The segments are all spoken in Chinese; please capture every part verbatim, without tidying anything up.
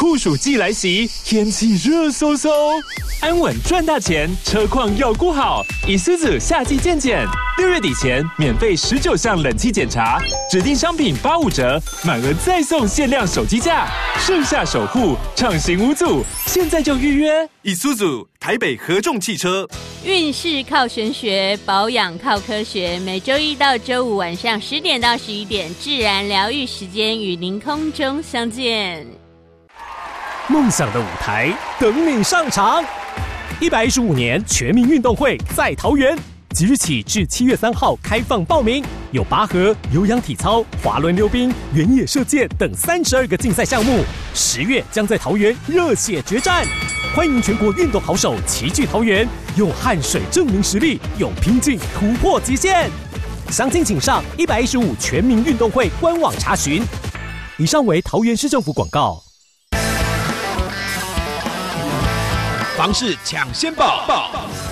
酷暑季来袭，天气热飕飕，安稳赚大钱，车况要顾好。Isuzu夏季健检，六月底前免费十九项冷气检查，指定商品八五折，满额再送限量手机架，盛夏守护，畅行无阻，现在就预约。 Isuzu 台北合众汽车。 运势靠玄学，保养靠科学。每周一到周五晚上十点到十一点，自然疗愈时间与您空中相见。 梦想的舞台等你上场。一百一十五年全民运动会在桃园，即日起至七月三号开放报名，有拔河、有氧体操、滑轮溜冰、原野射箭等三十二个竞赛项目。十月将在桃园热血决战，欢迎全国运动好手齐聚桃园，用汗水证明实力，用拼劲突破极限。详情请上一百一十五全民运动会官网查询。以上为桃园市政府广告。 房市抢先报报。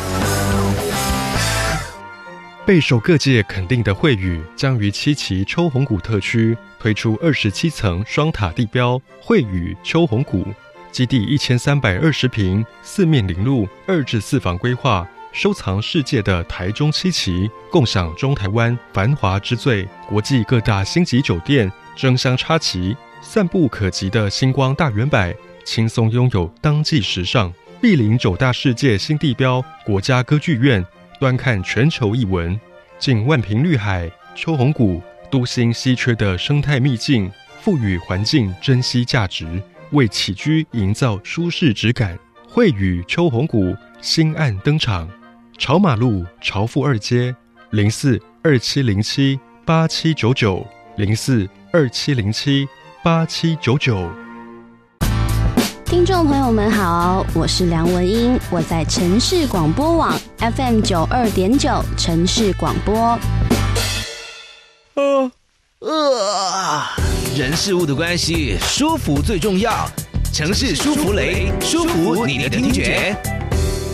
备受各界肯定的惠宇将于七期秋红谷特区推出二十七层双塔地标惠宇秋红谷，基地一千三百二十坪，四面临路，二至四房规划，收藏世界的台中七期，共享中台湾繁华之最。国际各大星级酒店争相插旗，散步可及的星光大圆柏，轻松拥有当季时尚。毗邻九大世界新地标国家歌剧院，端看全球艺文。近万坪绿海，秋红谷都心稀缺的生态秘境，赋予环境珍惜价值，为起居营造舒适质感。惠宇秋红谷新案登场，朝马路朝富二街零四二七零七八七九九零四二七零七八七九九。 听众朋友们好，我是梁文音，我在城市广播网 F M 九二点九城市广播。 呃呃，人事物的关系，舒服最重要。城市舒芙蕾，舒服你的听觉。